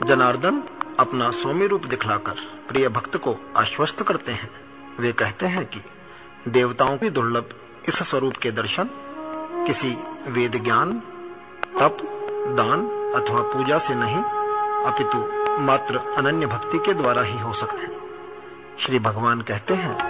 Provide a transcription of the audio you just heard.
जनार्दन अपना सौम्य रूप दिखलाकर प्रिय भक्त को आश्वस्त करते हैं। वे कहते हैं कि देवताओं की दुर्लभ इस स्वरूप के दर्शन किसी वेद ज्ञान, तप, दान अथवा पूजा से नहीं, अपितु मात्र अनन्य भक्ति के द्वारा ही हो सकते हैं। श्री भगवान कहते हैं,